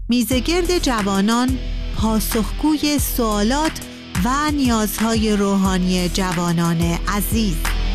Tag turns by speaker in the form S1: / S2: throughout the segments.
S1: میزگرد جوانان پاسخگوی سوالات و نیازهای روحانی جوانان عزیز.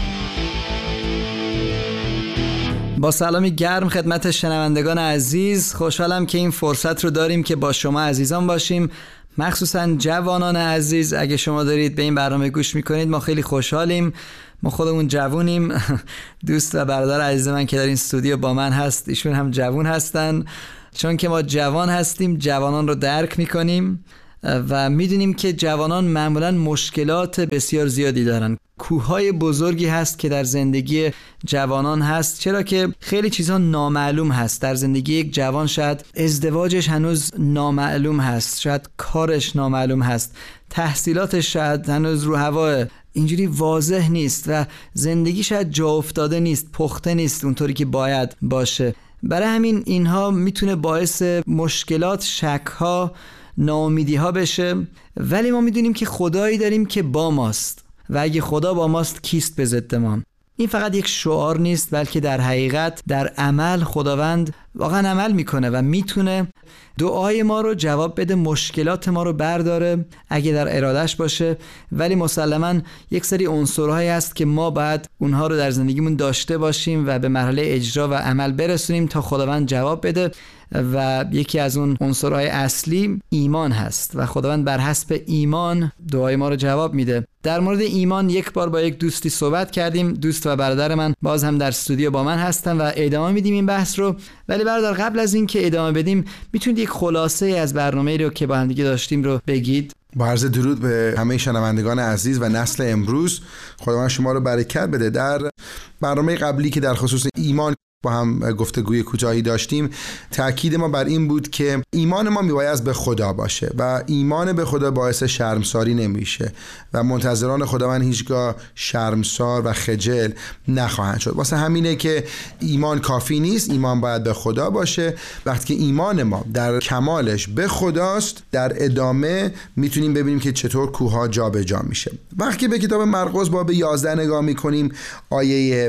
S2: با سلامی گرم خدمت شنوندگان عزیز، خوشحالم که این فرصت رو داریم که با شما عزیزان باشیم، مخصوصا جوانان عزیز. اگه شما دارید به این برنامه گوش میکنید ما خیلی خوشحالیم. ما خودمون جوونیم. دوست و برادر عزیز من که در این استودیو با من هست، ایشون هم جوون هستن. چون که ما جوان هستیم جوانان رو درک میکنیم و میدونیم که جوانان معمولا مشکلات بسیار زیادی دارن. کوههای بزرگی هست که در زندگی جوانان هست، چرا که خیلی چیزها نامعلوم هست در زندگی یک جوان. شاید ازدواجش هنوز نامعلوم هست، شاید کارش نامعلوم هست، تحصیلاتش شاید هنوز رو هواه، اینجوری واضح نیست و زندگی شاید جا افتاده نیست، پخته نیست اونطوری که باید باشه. برای همین اینها میتونه باعث مشکلات، شک‌ها، ناامیدی‌ها بشه. ولی ما میدونیم که خدایی داریم که با ماست و اگه خدا با ماست کیست به ضد ما؟ این فقط یک شعار نیست، بلکه در حقیقت در عمل خداوند واقعا عمل میکنه و میتونه دعای ما رو جواب بده، مشکلات ما رو برداره اگه در ارادش باشه. ولی مسلماً یک سری عنصرهایی هست که ما باید اونها رو در زندگیمون داشته باشیم و به مرحله اجرا و عمل برسونیم تا خداوند جواب بده. و یکی از اون عنصرهای اصلی ایمان هست و خداوند بر حسب ایمان دعای ما رو جواب میده. در مورد ایمان یک بار با یک دوستی صحبت کردیم، دوست و برادر من باز هم در استودیو با من هستن و ادامه میدیم این بحث رو. ولی برادر قبل از این که ادامه بدیم میتونید یک خلاصه از برنامه‌ای رو که با هم دیگه داشتیم رو بگید؟
S3: با عرض درود به همه شنوندگان عزیز و نسل امروز، خداوند شما رو برکت بده. در برنامه قبلی که در خصوص ایمان با هم گفتگوی کوتاهی داشتیم، تأکید ما بر این بود که ایمان ما میباید به خدا باشه و ایمان به خدا باعث شرمساری نمیشه و منتظران خداوند هیچگاه شرمسار و خجل نخواهند شد. واسه همینه که ایمان کافی نیست، ایمان باید به خدا باشه. وقتی که ایمان ما در کمالش به خداست، در ادامه میتونیم ببینیم که چطور کوهها جا به جا میشه. وقتی به کتاب مرقس باب 11 نگاه میکنیم، آیه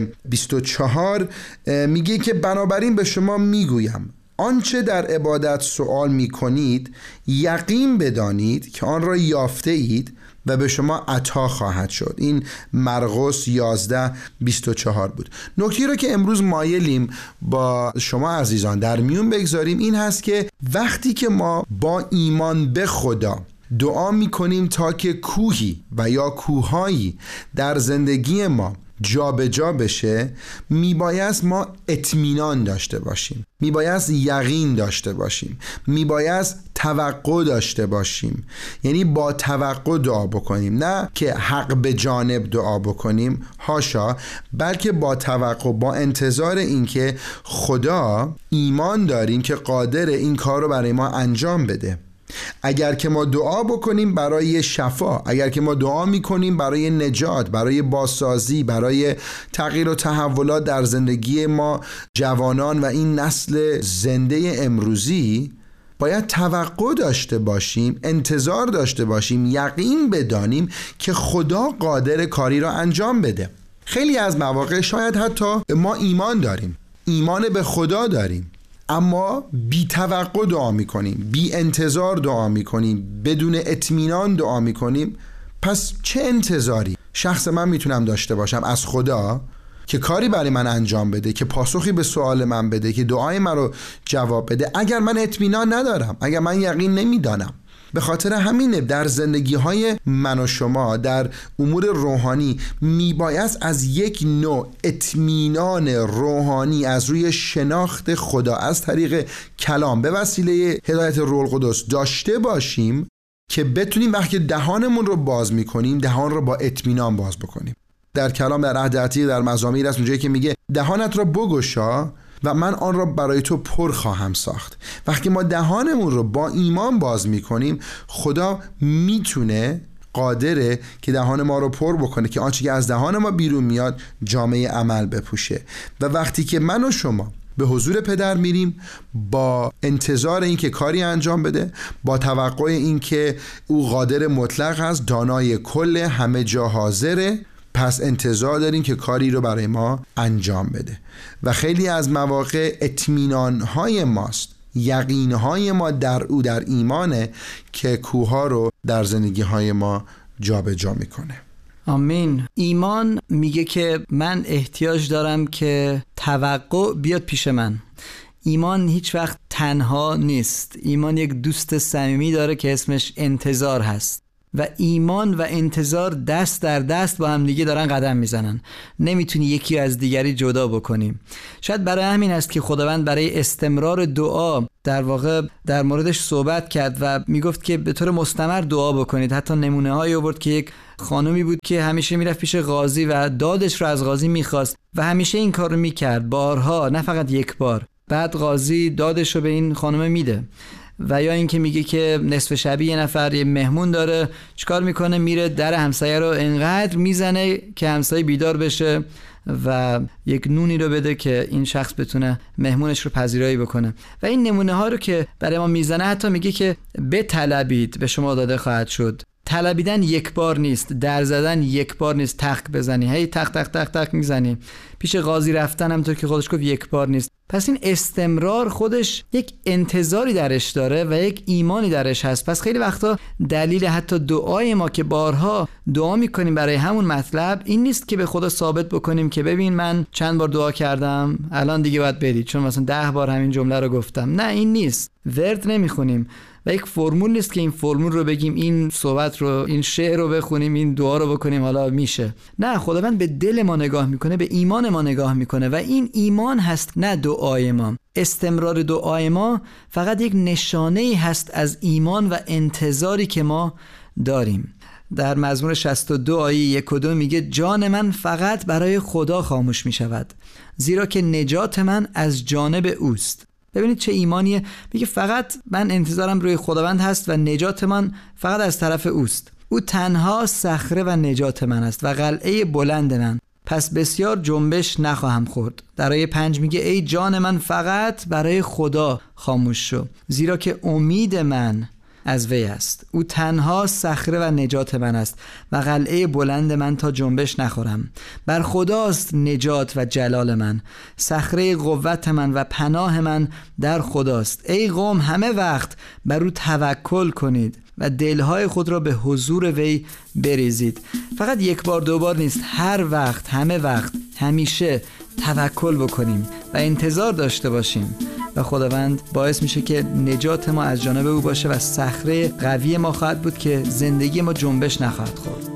S3: 24 میگه که بنابراین به شما میگویم آنچه در عبادت سؤال میکنید یقین بدانید که آن را یافته اید و به شما عطا خواهد شد. این مرقس 11:24 بود. نکته رو که امروز مایلیم با شما عزیزان در میون بگذاریم این هست که وقتی که ما با ایمان به خدا دعا میکنیم تا که کوهی و یا کوههایی در زندگی ما جا به جا بشه، میبایست ما اطمینان داشته باشیم، میبایست یقین داشته باشیم، میبایست توقع داشته باشیم. یعنی با توقع دعا بکنیم، نه که حق به جانب دعا بکنیم، هاشا، بلکه با توقع، با انتظار اینکه خدا ایمان داریم که قادر این کار رو برای ما انجام بده. اگر که ما دعا بکنیم برای شفا، اگر که ما دعا میکنیم برای نجات، برای بازسازی، برای تغییر و تحولات در زندگی ما جوانان و این نسل زنده امروزی، باید توقع داشته باشیم، انتظار داشته باشیم، یقین بدانیم که خدا قادر کاری را انجام بده. خیلی از مواقع شاید حتی ما ایمان داریم، ایمان به خدا داریم، اما بی توقع دعا میکنیم، بی انتظار دعا میکنیم، بدون اطمینان دعا میکنیم. پس چه انتظاری شخص من میتونم داشته باشم از خدا که کاری برای من انجام بده، که پاسخی به سوال من بده، که دعای من رو جواب بده، اگر من اطمینان ندارم، اگر من یقین نمیدانم؟ به خاطر همینه در زندگی های من و شما در امور روحانی میبایست از یک نوع اطمینان روحانی از روی شناخت خدا از طریق کلام به وسیله هدایت روح القدس داشته باشیم که بتونیم وقتی دهانمون رو باز میکنیم دهان رو با اطمینان باز بکنیم. در کلام در عهد عتیق در مزامیر است اونجایی که میگه دهانت را بگشا و من آن را برای تو پر خواهم ساخت. وقتی ما دهانمون رو با ایمان باز میکنیم، خدا میتونه، قادره که دهان ما رو پر بکنه که آنچه که از دهان ما بیرون میاد جامعه عمل بپوشه. و وقتی که من و شما به حضور پدر میریم با انتظار این که کاری انجام بده، با توقع این که او قادر مطلق است، دانای کل، همه جا حاضره، پس انتظار داریم که کاری رو برای ما انجام بده. و خیلی از مواقع اطمینان‌های ماست، یقینهای ما در او، در ایمانه که کوهها رو در زندگی‌های ما جابجا میکنه.
S2: آمین. ایمان میگه که من احتیاج دارم که توقع بیاد پیش من. ایمان هیچ وقت تنها نیست. ایمان یک دوست صمیمی داره که اسمش انتظار هست و ایمان و انتظار دست در دست با هم دیگه دارن قدم میزنن. نمیتونی یکی از دیگری جدا بکنیم. شاید برای همین است که خداوند برای استمرار دعا در واقع در موردش صحبت کرد و میگفت که به طور مستمر دعا بکنید. حتی نمونه هایی آورد که یک خانومی بود که همیشه میرفت پیش قاضی و دادش رو از قاضی میخواست و همیشه این کار رو میکرد، بارها، نه فقط یک بار. بعد قاضی دادش رو به این خانم میده. و یا اینکه میگه که نصف شبی یه نفر یه مهمون داره، چیکار میکنه؟ میره در همسایه رو انقدر میزنه که همسایه بیدار بشه و یک نونی رو بده که این شخص بتونه مهمونش رو پذیرایی بکنه. و این نمونه ها رو که برای ما میزنه، حتی میگه که بطلبید به شما داده خواهد شد. طلبیدن یک بار نیست، در زدن یک بار نیست، تق بزنی هی تق تق تق تق میزنی. پیش قاضی رفتن همونطور که خودش گفت یک بار نیست. پس این استمرار خودش یک انتظاری درش داره و یک ایمانی درش هست. پس خیلی وقتا دلیل حتی دعای ما که بارها دعا میکنیم برای همون مطلب این نیست که به خدا ثابت بکنیم که ببین من چند بار دعا کردم الان دیگه باید بری چون مثلا 10 بار همین جمله رو گفتم. نه، این نیست. ورد نمیخونیم و یک فرمول نیست که این فرمول رو بگیم، این صحبت رو، این شعر رو بخونیم، این دعا رو بکنیم حالا میشه. نه، خداوند به دل ما نگاه میکنه، به ایمان ما نگاه میکنه و این ایمان هست، نه دعای ما. استمرار دعای ما فقط یک نشانه هست از ایمان و انتظاری که ما داریم. در مزمور 62 آیه 1 و 2 میگه جان من فقط برای خدا خاموش میشود، زیرا که نجات من از جانب اوست. ببینید چه ایمانیه. میگه فقط من انتظارم روی خداوند هست و نجات من فقط از طرف اوست. او تنها صخره و نجات من است و قلعه بلند من، پس بسیار جنبش نخواهم خورد. در آیه 5 میگه ای جان من فقط برای خدا خاموش شو، زیرا که امید من از وی است. او تنها صخره و نجات من است و قلعه بلند من تا جنبش نخورم. بر خداست نجات و جلال من، صخره قوت من و پناه من در خداست. ای قوم همه وقت بر او توکل کنید و دلهای خود را به حضور وی بریزید. فقط یک بار دو بار نیست، هر وقت، همه وقت، همیشه توکل بکنیم و انتظار داشته باشیم و خداوند باعث میشه که نجات ما از جانب او باشه و صخره قوی ما خواهد بود که زندگی ما جنبش نخواهد خورد.